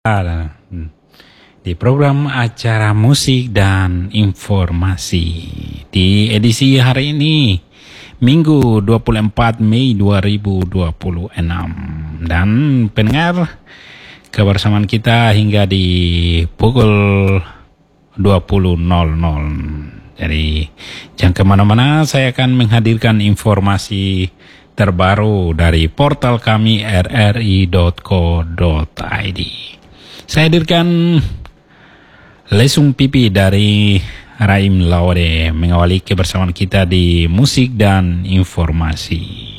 di program acara musik dan informasi di edisi hari ini Minggu 24 Mei 2026 dan pendengar kebersamaan kita hingga di pukul 20.00. Jadi jangan kemana-mana, saya akan menghadirkan informasi terbaru dari portal kami rri.co.id. Saya hadirkan Lesung Pipi dari Raim Laude mengawali kebersamaan kita di musik dan informasi.